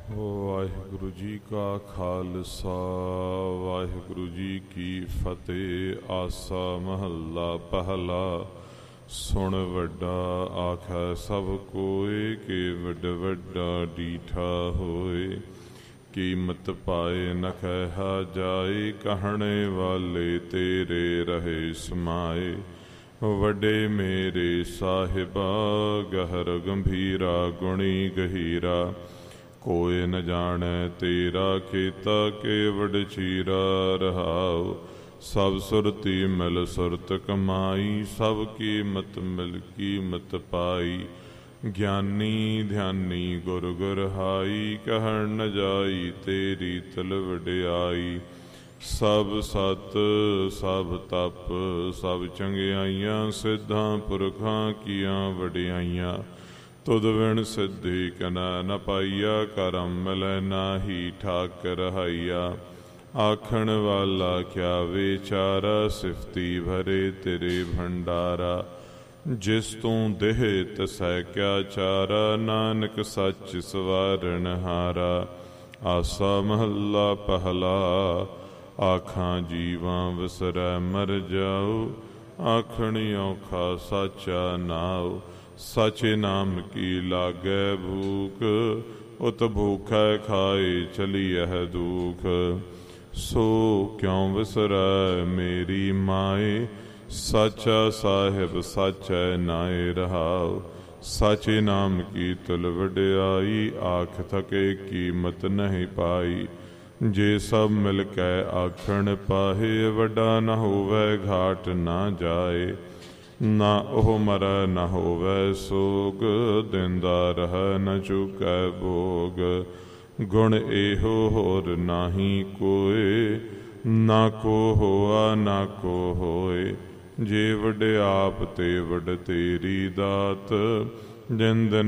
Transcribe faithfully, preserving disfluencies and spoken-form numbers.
ਵਾਹਿਗੁਰੂ ਜੀ ਕਾ ਖਾਲਸਾ ਵਾਹਿਗੁਰੂ ਜੀ ਕੀ ਫਤਿਹ। ਆਸਾ ਮਹੱਲਾ ਪਹਿਲਾ। ਸੁਣ ਵੱਡਾ ਆਖੈ ਸਭ ਕੋਇ, ਕਿ ਵੱਡ ਵੱਡਾ ਡੀਠਾ ਹੋਏ। ਕੀਮਤ ਪਾਏ ਨ ਕਹਿਆ ਜਾਏ, ਕਹਿਣੇ ਵਾਲੇ ਤੇਰੇ ਰਹੇ ਸਮਾਏ। ਵੱਡੇ ਮੇਰੇ ਸਾਹਿਬਾ ਗਹਿਰ ਗੰਭੀਰਾ, ਗੁਣੀ ਗਹੀਰਾ। ਕੋਇ ਨ ਜਾਣੈ ਤੇਰਾ ਕੀਤਾ, ਕੇਵਡ ਚੀਰਾ ਰਹਾਉ। ਸਭ ਸੁਰਤੀ ਮਿਲ ਸੁਰਤ ਕਮਾਈ, ਸਭ ਕੀਮਤ ਮਿਲ ਕੀਮਤ ਪਾਈ। ਗਿਆਨੀ ਧਿਆਨੀ ਗੁਰ ਗੁਰ ਹਾਈ, ਕਹਿਣ ਨ ਜਾਈ ਤੇਰੀ ਤਲ ਵਡਿਆਈ। ਸਭ ਸਤ ਸਭ ਤਪ ਸਭ ਚੰਗਿਆਈਆਂ, ਸਿੱਧਾਂ ਪੁਰਖਾਂ ਕੀਆਂ ਵਡਿਆਈਆਂ। ਤੁਧ ਵਿਣ ਸਿੱਧੀ ਕਨੈ ਨ ਪਾਈਆ, ਕਰਮ ਮਿਲੈ ਨਾਹੀ ਠਾਕੁਰ ਹਾਈਆ। ਆਖਣ ਵਾਲਾ ਕਿਆ ਵਿਚਾਰਾ, ਸਿਫਤੀ ਭਰੇ ਤੇਰੇ ਭੰਡਾਰਾ। ਜਿਸ ਤੂੰ ਦੇਹ ਤਿਸੈ ਕਿਆ ਚਾਰਾ, ਨਾਨਕ ਸੱਚ ਸਵਾਰਨ ਹਾਰਾ। ਆਸਾ ਮਹੱਲਾ ਪਹਿਲਾ। ਆਖਾਂ ਜੀਵਾਂ ਵਿਸਰੈ ਮਰ ਜਾਉ, ਆਖਣ ਔਖਾ ਸਾਚਾ ਨਾਉ। ਸਾਚੇ ਨਾਮ ਕੀ ਲਾਗੈ ਭੂਖ, ਉਤ ਭੂਖੈ ਖਾਏ ਚਲੀਐ ਦੁਖ। ਸੋ ਕਿਉ ਵਿਸਰੈ ਮੇਰੀ ਮਾਏ, ਸਾਚਾ ਸਾਹਿਬ ਸਾਚੈ ਨਾਏ ਰਹਾਉ। ਸਾਚੇ ਨਾਮ ਕੀ ਤੁਲ ਵਡਿਆਈ, ਆਖ ਥਕੇ ਕੀਮਤ ਨਹੀਂ ਪਾਈ। ਜੇ ਸਭ ਮਿਲ ਕੇ ਆਖਣ ਪਾਹੇ, ਵੱਡਾ ਨ ਹੋਵੈ ਘਾਟ ਨਾ ਜਾਏ। ਨਾ ਉਹ ਮਰੈ ਨ ਹੋਵੈ ਸੋਗ, ਦਿੰਦਾ ਰਹਿ ਨ ਚੁਕੈ ਭੋਗ। ਗੁਣ ਇਹੋ ਹੋਰ ਨਾਹੀ ਕੋਇ, ਨਾ ਕੋ ਹੋਆ ਨਾ ਕੋ ਹੋਏ। ਜੇ ਵਡਿਆਪ ਤੇ ਵਡ ਤੇਰੀ ਦਾਤ, ਜਿਨ ਦਿਨ